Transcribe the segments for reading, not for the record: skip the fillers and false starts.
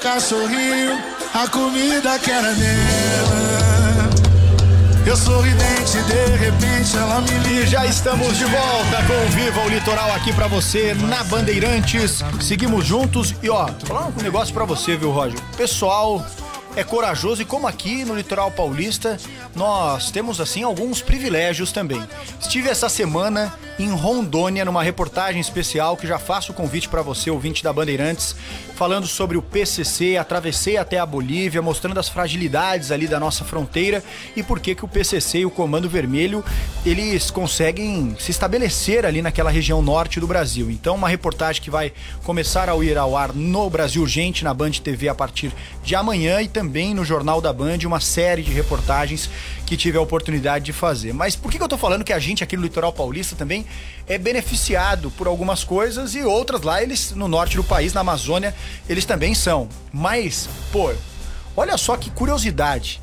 boca sorriu, a comida que era dela. Eu sorridente, de repente ela me liga. E já estamos de volta com o Viva o Litoral aqui pra você na Bandeirantes. Seguimos juntos e ó, tô falando um negócio pra você, viu, Roger? Pessoal é corajoso e como aqui no Litoral Paulista nós temos assim alguns privilégios também. Estive essa semana em Rondônia numa reportagem especial que já faço o convite para você, ouvinte da Bandeirantes, falando sobre o PCC, atravessei até a Bolívia, mostrando as fragilidades ali da nossa fronteira e por que o PCC e o Comando Vermelho, eles conseguem se estabelecer ali naquela região norte do Brasil. Então uma reportagem que vai começar a ir ao ar no Brasil Urgente, na Band TV a partir de amanhã e também no Jornal da Band, uma série de reportagens que tive a oportunidade de fazer. Mas por que eu tô falando que a gente aqui no Litoral Paulista também é beneficiado por algumas coisas e outras lá, eles no norte do país, na Amazônia, eles também são. Mas, pô, olha só que curiosidade.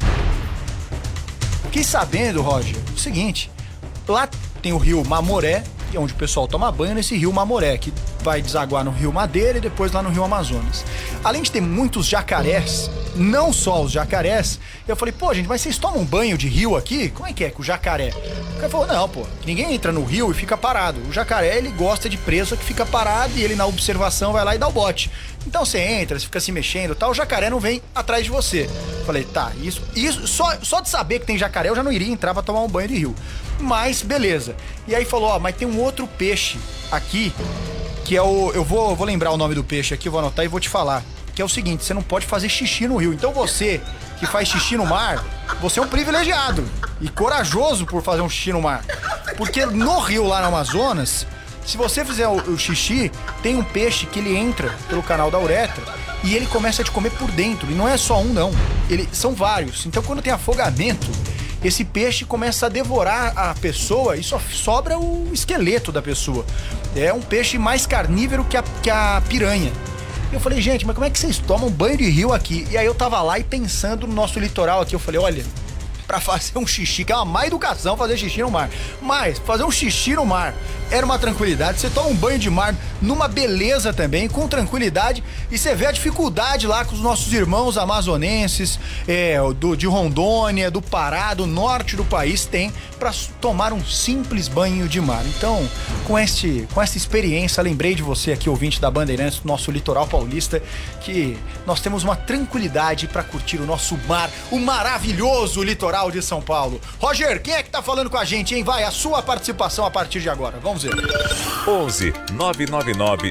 Fiquei sabendo, Roger, o seguinte, lá tem o rio Mamoré, que é onde o pessoal toma banho nesse rio Mamoré, que vai desaguar no rio Madeira e depois lá no rio Amazonas. Além de ter muitos jacarés, não só os jacarés, eu falei, pô, gente, mas vocês tomam banho de rio aqui? Como é que com o jacaré? O cara falou, não, pô, ninguém entra no rio e fica parado. O jacaré, ele gosta de presa que fica parado e ele na observação vai lá e dá o bote. Então você entra, você fica se mexendo e tal, o jacaré não vem atrás de você. Falei, tá, isso só de saber que tem jacaré eu já não iria entrar pra tomar um banho de rio. Mas, beleza. E aí falou, ó, mas tem um outro peixe aqui, que é o... Eu vou lembrar o nome do peixe aqui, vou anotar e vou te falar. Que é o seguinte, você não pode fazer xixi no rio. Então você que faz xixi no mar, você é um privilegiado e corajoso por fazer um xixi no mar. Porque no rio lá no Amazonas, se você fizer o xixi, tem um peixe que ele entra pelo canal da uretra e ele começa a te comer por dentro. E não é só um, não. São vários. Então quando tem afogamento, esse peixe começa a devorar a pessoa e só sobra o esqueleto da pessoa. É um peixe mais carnívoro que a piranha. Eu falei, gente, mas como é que vocês tomam banho de rio aqui? E aí eu tava lá e pensando no nosso litoral aqui, eu falei, olha, pra fazer um xixi, que é uma má educação fazer xixi no mar, mas fazer um xixi no mar era uma tranquilidade, você toma um banho de mar numa beleza também, com tranquilidade, e você vê a dificuldade lá que os nossos irmãos amazonenses, de Rondônia, do Pará, do norte do país tem pra tomar um simples banho de mar. Então, com essa experiência, lembrei de você aqui, ouvinte da Bandeirantes, do nosso litoral paulista, que nós temos uma tranquilidade pra curtir o nosso mar, o maravilhoso litoral de São Paulo. Roger, quem é que tá falando com a gente, hein? Vai, a sua participação a partir de agora. Vamos ver. 11 999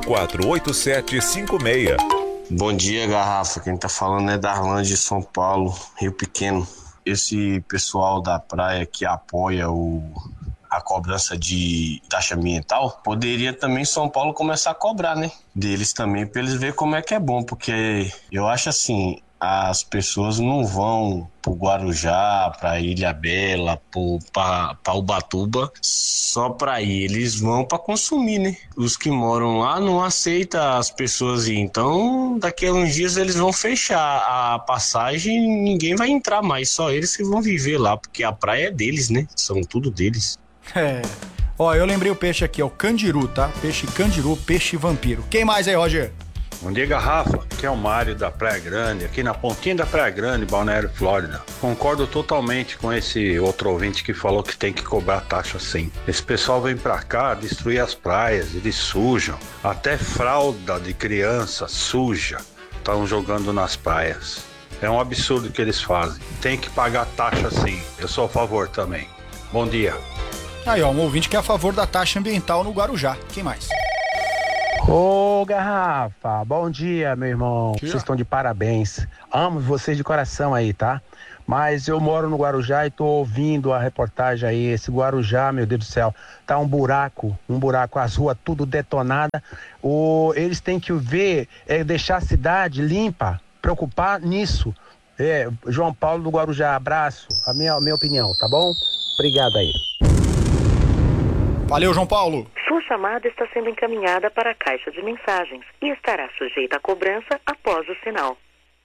048756. Bom dia, Garrafa. Quem tá falando é Darlan de São Paulo, Rio Pequeno. Esse pessoal da praia que apoia a cobrança de taxa ambiental, poderia também São Paulo começar a cobrar, né? Deles também, pra eles verem como é que é bom, porque eu acho assim, as pessoas não vão pro Guarujá, pra Ilhabela, pra Ubatuba só pra ir, eles vão pra consumir, né? Os que moram lá não aceitam as pessoas ir, então daqui a uns dias eles vão fechar a passagem e ninguém vai entrar mais, só eles que vão viver lá, porque a praia é deles, né? São tudo deles. Ó, eu lembrei o peixe aqui, é o candiru, tá? Peixe candiru, peixe vampiro. Quem mais aí, Roger? Bom dia, Garrafa. Aqui é o Mário da Praia Grande, aqui na pontinha da Praia Grande, Balneário, Flórida. Concordo totalmente com esse outro ouvinte que falou que tem que cobrar taxa sim. Esse pessoal vem pra cá destruir as praias, eles sujam. Até fralda de criança suja, estão jogando nas praias. É um absurdo o que eles fazem. Tem que pagar taxa sim. Eu sou a favor também. Bom dia. Aí, ó, um ouvinte que é a favor da taxa ambiental no Guarujá. Quem mais? Ô, Garrafa, bom dia, meu irmão. Vocês estão de parabéns. Amo vocês de coração aí, tá? Mas eu moro no Guarujá e tô ouvindo a reportagem aí. Esse Guarujá, meu Deus do céu, tá um buraco, as ruas tudo detonada. Eles têm que ver, deixar a cidade limpa, preocupar nisso. João Paulo do Guarujá, abraço. A minha opinião, tá bom? Obrigado aí. Valeu, João Paulo. Sua chamada está sendo encaminhada para a caixa de mensagens e estará sujeita a cobrança após o sinal.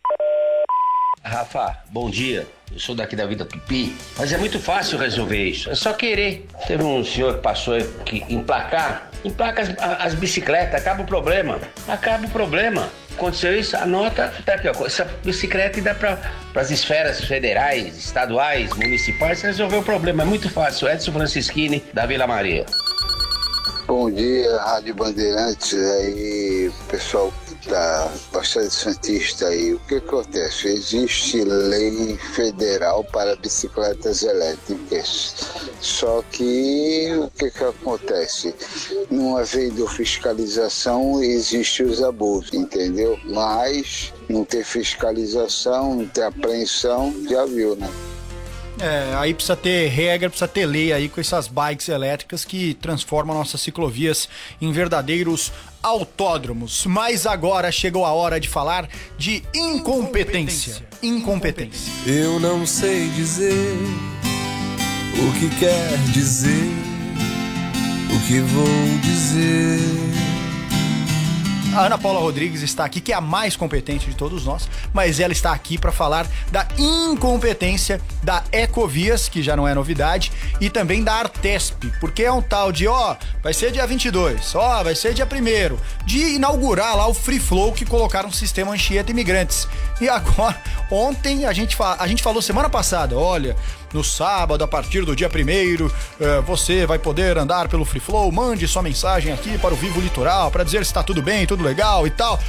Rafa, bom dia. Eu sou daqui da Vida Tupi, mas é muito fácil resolver isso. É só querer. Teve um senhor que passou aqui, emplaca as bicicletas, acaba o problema. aconteceu isso, anota, tá aqui, ó, essa bicicleta dá para as esferas federais, estaduais, municipais, resolver o problema, é muito fácil. Edson Francischini, da Vila Maria. Bom dia, Rádio Bandeirantes, aí, pessoal da Baixada Santista aí. O que acontece? Existe lei federal para bicicletas elétricas, só que o que acontece? Não havendo fiscalização, existe os abusos, entendeu? Mas não ter fiscalização, não ter apreensão, já viu, né? Aí precisa ter regra, precisa ter lei aí com essas bikes elétricas que transformam nossas ciclovias em verdadeiros autódromos. Mas agora chegou a hora de falar de incompetência. Incompetência. Eu não sei dizer o que quer dizer, o que vou dizer. A Ana Paula Rodrigues está aqui, que é a mais competente de todos nós, mas ela está aqui para falar da incompetência da Ecovias, que já não é novidade, e também da Artesp, porque é um tal de, vai ser dia 22, vai ser dia 1º, de inaugurar lá o Free Flow, que colocaram um sistema Anchieta Imigrantes. E agora, ontem, a gente falou semana passada, olha, no sábado, a partir do dia 1º, você vai poder andar pelo Free Flow, mande sua mensagem aqui para o Vivo Litoral, para dizer se está tudo bem, tudo legal e tal.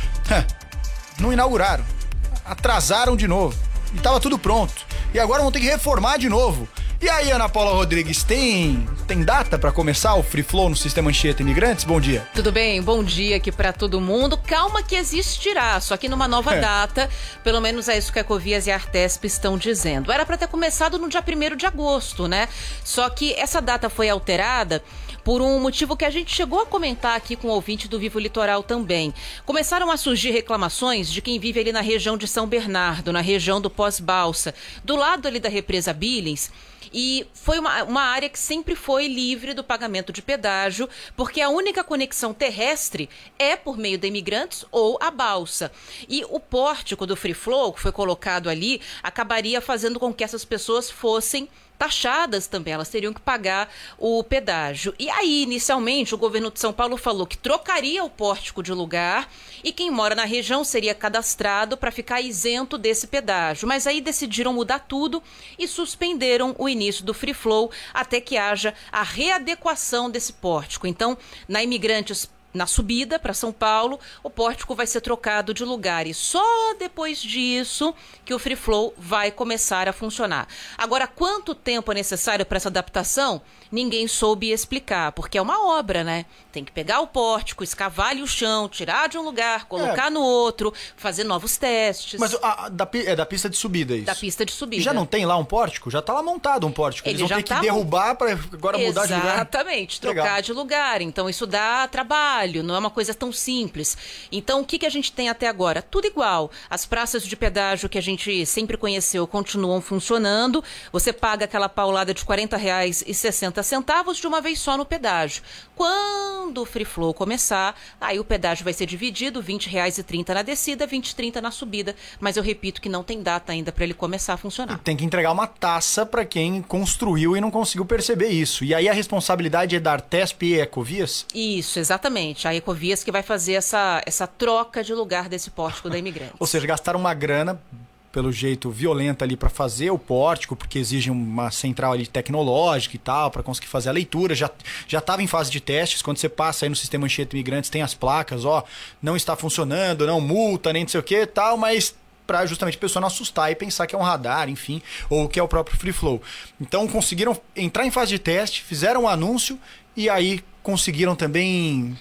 Não inauguraram, atrasaram de novo, e estava tudo pronto, e agora vão ter que reformar de novo. E aí, Ana Paula Rodrigues, tem data para começar o Free Flow no sistema Anchieta Imigrantes? Bom dia. Tudo bem? Bom dia aqui para todo mundo. Calma que existirá, só que numa nova data, pelo menos é isso que a Ecovias e a Artesp estão dizendo. Era para ter começado no dia 1º de agosto, né? Só que essa data foi alterada por um motivo que a gente chegou a comentar aqui com o ouvinte do Vivo Litoral também. Começaram a surgir reclamações de quem vive ali na região de São Bernardo, na região do Pós-Balsa, do lado ali da represa Billings. E foi uma área que sempre foi livre do pagamento de pedágio, porque a única conexão terrestre é por meio da Imigrantes ou a balsa. E o pórtico do Free Flow, que foi colocado ali, acabaria fazendo com que essas pessoas fossem taxadas também, elas teriam que pagar o pedágio. E aí, inicialmente, o governo de São Paulo falou que trocaria o pórtico de lugar e quem mora na região seria cadastrado para ficar isento desse pedágio. Mas aí decidiram mudar tudo e suspenderam o início do Free Flow até que haja a readequação desse pórtico. Então, na Imigrantes, na subida para São Paulo, o pórtico vai ser trocado de lugar e só depois disso que o Free Flow vai começar a funcionar. Agora, quanto tempo é necessário para essa adaptação? Ninguém soube explicar, porque é uma obra, né? Tem que pegar o pórtico, escavar ali o chão, tirar de um lugar, colocar no outro, fazer novos testes. Mas é da pista de subida isso? Da pista de subida. Já não tem lá um pórtico? Já tá lá montado um pórtico. Eles vão ter que derrubar para agora mudar de lugar? Exatamente, trocar de lugar. Então isso dá trabalho, não é uma coisa tão simples. Então o que a gente tem até agora? Tudo igual. As praças de pedágio que a gente sempre conheceu continuam funcionando. Você paga aquela paulada de R$40,60 de uma vez só no pedágio. Quando o Free Flow começar, aí o pedágio vai ser dividido, R$20,30 na descida, R$20,30 na subida. Mas eu repito que não tem data ainda para ele começar a funcionar. E tem que entregar uma taxa para quem construiu e não conseguiu perceber isso. E aí a responsabilidade é da Artesp e Ecovias? Isso, exatamente. A Ecovias que vai fazer essa troca de lugar desse pórtico da Imigrantes. Ou seja, gastaram uma grana, pelo jeito, violenta ali para fazer o pórtico, porque exige uma central ali tecnológica e tal, para conseguir fazer a leitura. Já estava em fase de testes. Quando você passa aí no sistema Anchieta Imigrantes, tem as placas, não está funcionando, não multa, nem não sei o que e tal, mas para justamente a pessoa não assustar e pensar que é um radar, enfim, ou que é o próprio Free Flow. Então conseguiram entrar em fase de teste, fizeram um anúncio e aí conseguiram também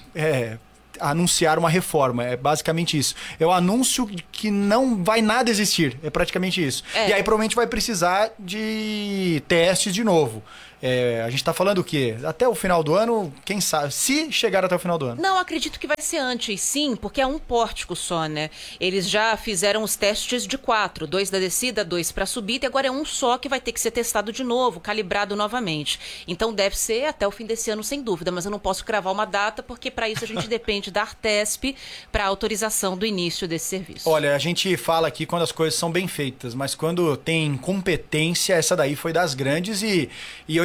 anunciar uma reforma. É basicamente isso. É o anúncio que não vai nada existir. É praticamente isso. E aí provavelmente vai precisar de testes de novo. A gente tá falando o quê? Até o final do ano, quem sabe? Se chegar até o final do ano. Não, acredito que vai ser antes, sim, porque é um pórtico só, né? Eles já fizeram os testes de 4, 2 da descida, 2 para subida, e agora é um só que vai ter que ser testado de novo, calibrado novamente. Então deve ser até o fim desse ano, sem dúvida, mas eu não posso cravar uma data, porque para isso a gente depende da Artesp para autorização do início desse serviço. Olha, a gente fala aqui quando as coisas são bem feitas, mas quando tem competência, essa daí foi das grandes e eu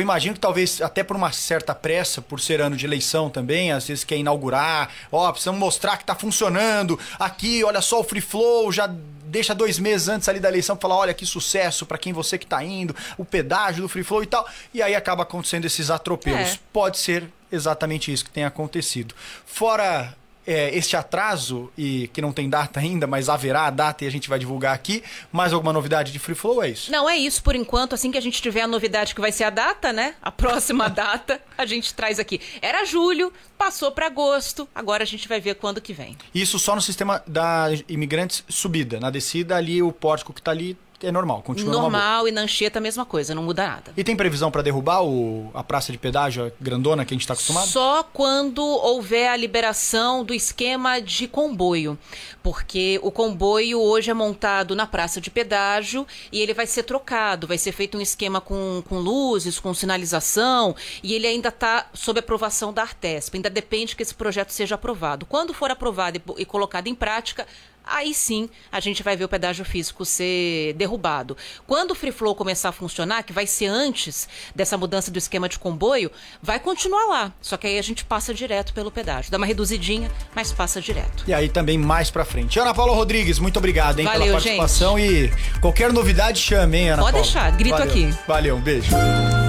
imagino que talvez até por uma certa pressa, por ser ano de eleição também, às vezes quer inaugurar, precisamos mostrar que tá funcionando, aqui, olha só o Free Flow, já deixa 2 meses antes ali da eleição, falar, olha que sucesso pra quem você que tá indo, o pedágio do Free Flow e tal, e aí acaba acontecendo esses atropelos. Pode ser exatamente isso que tem acontecido. Fora este atraso, e que não tem data ainda, mas haverá a data e a gente vai divulgar aqui, mais alguma novidade de Free Flow, é isso? Não, é isso por enquanto. Assim que a gente tiver a novidade que vai ser a data, né? A próxima data, a gente traz aqui. Era julho, passou para agosto, agora a gente vai ver quando que vem. Isso só no sistema da Imigrantes subida. Na descida ali, o pórtico que tá ali é normal, continua normal. E na Anchieta a mesma coisa, não muda nada. E tem previsão para derrubar a praça de pedágio grandona que a gente está acostumado? Só quando houver a liberação do esquema de comboio, porque o comboio hoje é montado na praça de pedágio e ele vai ser trocado, vai ser feito um esquema com luzes, com sinalização, e ele ainda está sob aprovação da Artesp, ainda depende que esse projeto seja aprovado. Quando for aprovado e colocado em prática, aí sim a gente vai ver o pedágio físico ser derrubado. Quando o Free Flow começar a funcionar, que vai ser antes dessa mudança do esquema de comboio, vai continuar lá. Só que aí a gente passa direto pelo pedágio. Dá uma reduzidinha, mas passa direto. E aí também mais pra frente. Ana Paula Rodrigues, muito obrigado, hein, pela participação. Gente. E qualquer novidade chame, hein, Ana Paula? Pode deixar, grito aqui. Valeu, um beijo.